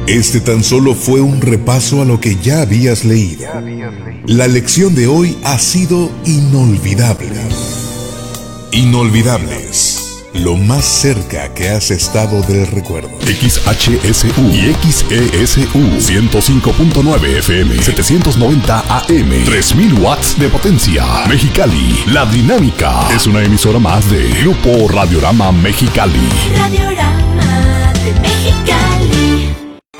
Este tan solo fue un repaso a lo que ya habías leído. La lección de hoy ha sido inolvidable. Inolvidables. Lo más cerca que has estado del recuerdo. XHSU y XESU 105.9 FM 790 AM 3000 watts de potencia. Mexicali, La Dinámica es una emisora más de Grupo Radiorama Mexicali. Radiorama de Mexicali.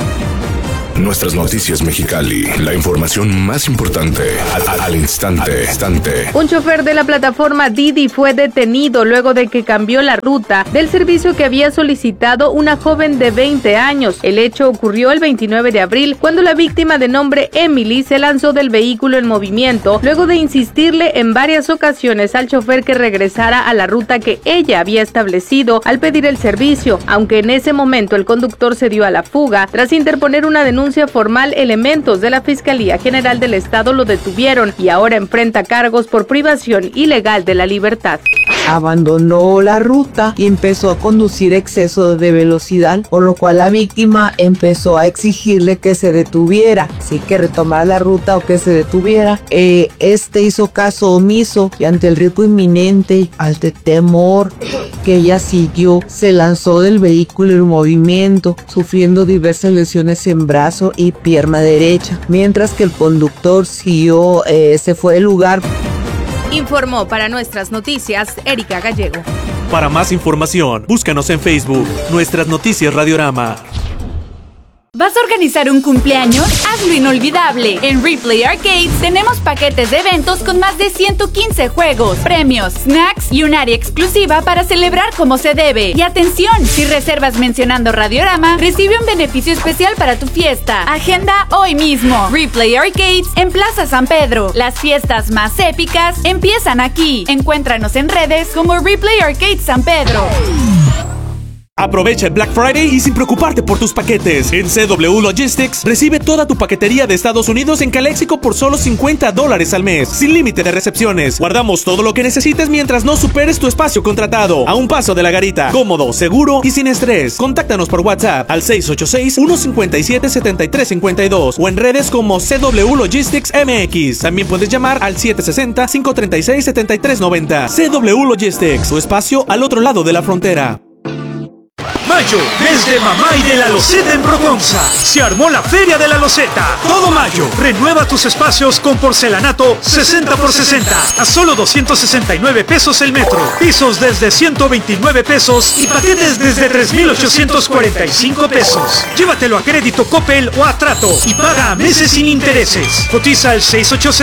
Nuestras noticias Mexicali, la información más importante al instante. Un chofer de la plataforma Didi fue detenido luego de que cambió la ruta del servicio que había solicitado una joven de 20 años. El hecho ocurrió el 29 de abril, cuando la víctima de nombre Emily se lanzó del vehículo en movimiento, luego de insistirle en varias ocasiones al chofer que regresara a la ruta que ella había establecido al pedir el servicio, aunque en ese momento el conductor se dio a la fuga. Tras interponer una denuncia formal, elementos de la Fiscalía General del Estado lo detuvieron y ahora enfrenta cargos por privación ilegal de la libertad. Abandonó la ruta y empezó a conducir exceso de velocidad, por lo cual la víctima empezó a exigirle que se detuviera, sí, que retomara la ruta o que se detuviera. Este hizo caso omiso y ante el riesgo inminente, ante temor que ella siguió, se lanzó del vehículo en movimiento, sufriendo diversas lesiones en brazo y pierna derecha, mientras que el conductor siguió, se fue del lugar. Informó para Nuestras Noticias Erika Gallego. Para más información, búscanos en Facebook, Nuestras Noticias Radiorama. ¿Vas a organizar un cumpleaños? Hazlo inolvidable. En Replay Arcades tenemos paquetes de eventos con más de 115 juegos, premios, snacks y un área exclusiva para celebrar como se debe. Y atención, si reservas mencionando Radiorama, recibe un beneficio especial para tu fiesta. Agenda hoy mismo. Replay Arcades en Plaza San Pedro. Las fiestas más épicas empiezan aquí. Encuéntranos en redes como Replay Arcades San Pedro. Aprovecha el Black Friday y sin preocuparte por tus paquetes. En CW Logistics recibe toda tu paquetería de Estados Unidos en Calexico por solo $50 al mes, sin límite de recepciones. Guardamos todo lo que necesites mientras no superes tu espacio contratado. A un paso de la garita, cómodo, seguro y sin estrés. Contáctanos por WhatsApp al 686-157-7352 o en redes como CW Logistics MX. También puedes llamar al 760-536-7390. CW Logistics, tu espacio al otro lado de la frontera. Mayo, mes de mamá y de la loseta en Proconza. Se armó la Feria de la Loseta. Todo mayo, renueva tus espacios con porcelanato 60 por 60 a solo 269 pesos el metro. Pisos desde 129 pesos y paquetes desde 3,845 pesos. Llévatelo a crédito Coppel o a Trato y paga a meses sin intereses. Cotiza al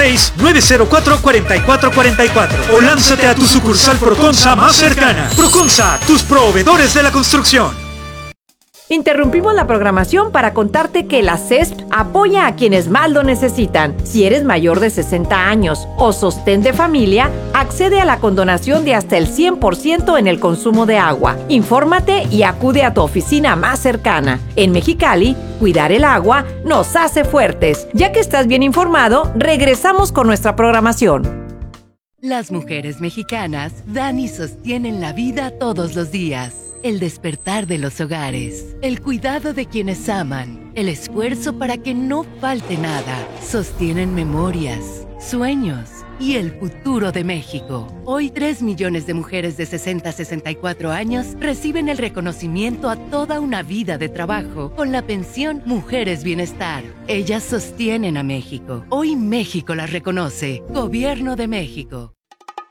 686-904-4444 o lánzate a tu sucursal Proconza más cercana. Proconza, tus proveedores de la construcción. Interrumpimos la programación para contarte que la CESP apoya a quienes más lo necesitan. Si eres mayor de 60 años o sostén de familia, accede a la condonación de hasta el 100% en el consumo de agua. Infórmate y acude a tu oficina más cercana. En Mexicali, cuidar el agua nos hace fuertes. Ya que estás bien informado, regresamos con nuestra programación. Las mujeres mexicanas dan y sostienen la vida todos los días. El despertar de los hogares, el cuidado de quienes aman, el esfuerzo para que no falte nada, sostienen memorias, sueños y el futuro de México. Hoy 3 millones de mujeres de 60 a 64 años reciben el reconocimiento a toda una vida de trabajo con la pensión Mujeres Bienestar. Ellas sostienen a México. Hoy México las reconoce. Gobierno de México.